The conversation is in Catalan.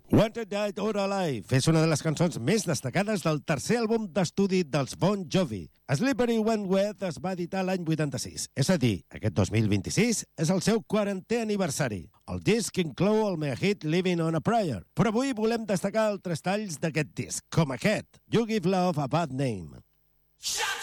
Wanted Dead or Alive és una de les cançons més destacades del tercer àlbum d'estudi dels Bon Jovi. Slippery When Wet es va editar l'any 86, és a dir, aquest 2026 és el seu 40è aniversari. El disc inclou el mega hit Living on a Prayer, però avui volem destacar altres talls d'aquest disc, com aquest, You Give Love a Bad Name.